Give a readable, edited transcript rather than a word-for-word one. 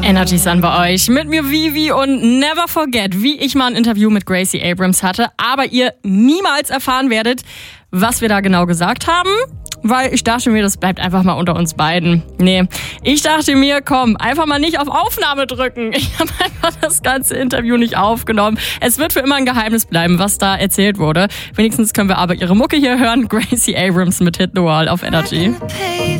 Energy Sun bei euch. Mit mir Vivi und never forget, wie ich mal ein Interview mit Gracie Abrams hatte, aber ihr niemals erfahren werdet, was wir da genau gesagt haben, weil ich dachte mir, das bleibt einfach mal unter uns beiden. Nee, ich dachte mir, komm, einfach mal nicht auf Aufnahme drücken. Ich habe einfach das ganze Interview nicht aufgenommen. Es wird für immer ein Geheimnis bleiben, was da erzählt wurde. Wenigstens können wir aber ihre Mucke hier hören. Gracie Abrams mit Hit the Wall auf Energy.